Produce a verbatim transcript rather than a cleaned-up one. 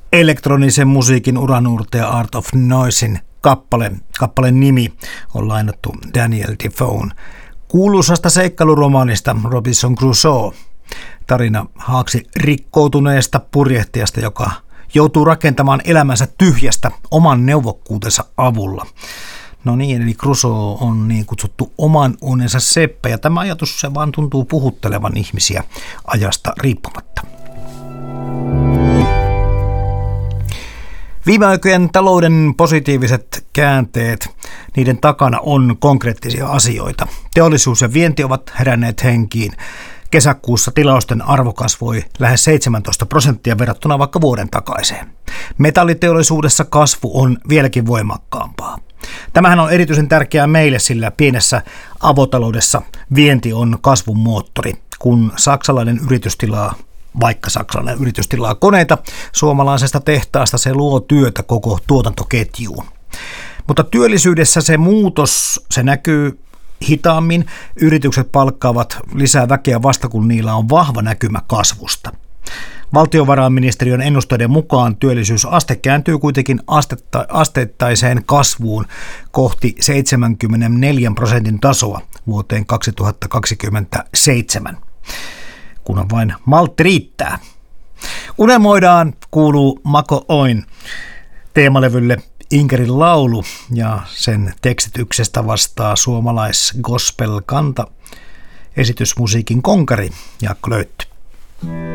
elektronisen musiikin uranuurtaja Art of Noisin kappale. Kappaleen nimi on lainattu Daniel Defoen kuuluisasta seikkailuromaanista Robinson Crusoe. Tarina haaksi rikkoutuneesta purjehtijasta, joka joutuu rakentamaan elämänsä tyhjästä oman neuvokkuutensa avulla. No niin, eli Crusoe on niin kutsuttu oman unensa seppä, ja tämä ajatus se vaan tuntuu puhuttelevan ihmisiä ajasta riippumatta. Viime aikojen talouden positiiviset käänteet, niiden takana on konkreettisia asioita. Teollisuus ja vienti ovat heränneet henkiin. Kesäkuussa tilausten arvo kasvoi lähes seitsemäntoista prosenttia verrattuna vaikka vuoden takaiseen. Metalliteollisuudessa kasvu on vieläkin voimakkaampaa. Tämähän on erityisen tärkeää meille, sillä pienessä avotaloudessa vienti on kasvun moottori. Kun saksalainen yritys tilaa, vaikka saksalainen yritys tilaa koneita suomalaisesta tehtaasta, se luo työtä koko tuotantoketjuun. Mutta työllisyydessä se muutos, se näkyy hitaammin. Yritykset palkkaavat lisää väkeä vasta, kun niillä on vahva näkymä kasvusta. Valtiovarainministeriön ennusteiden mukaan työllisyysaste kääntyy kuitenkin astetta, asteittaiseen kasvuun kohti seitsemänkymmentäneljä prosentin tasoa vuoteen kaksituhattakaksikymmentäseitsemän, kunhan vain maltti riittää. Unelmoidaan kuuluu Mako Oin teemalevylle Inkerin laulu, ja sen tekstityksestä vastaa suomalais-gospel-kanta esitysmusiikin konkari Jaakko Löyttö.